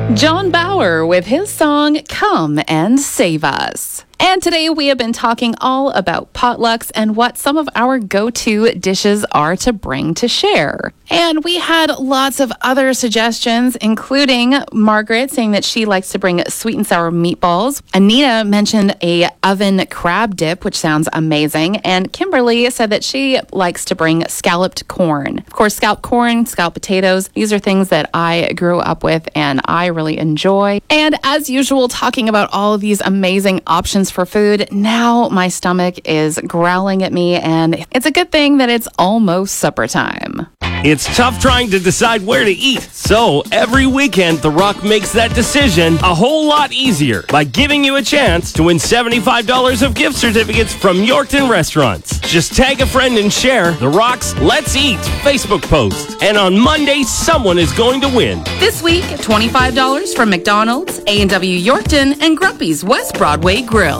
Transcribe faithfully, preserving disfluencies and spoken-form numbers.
John Bauer with his song, Come and Save Us. And today we have been talking all about potlucks and what some of our go-to dishes are to bring to share. And we had lots of other suggestions, including Margaret saying that she likes to bring sweet and sour meatballs. Anita mentioned a oven crab dip, which sounds amazing. And Kimberly said that she likes to bring scalloped corn. Of course, scalloped corn, scalloped potatoes, these are things that I grew up with and I really enjoy. And as usual, talking about all of these amazing options for food, now my stomach is growling at me, and it's a good thing that it's almost supper time. It's tough trying to decide where to eat, so every weekend The Rock makes that decision a whole lot easier by giving you a chance to win seventy-five dollars of gift certificates from Yorkton Restaurants. Just tag a friend and share The Rock's Let's Eat Facebook post, and on Monday, someone is going to win. This week, twenty-five dollars from McDonald's, A and W Yorkton, and Grumpy's West Broadway Grill.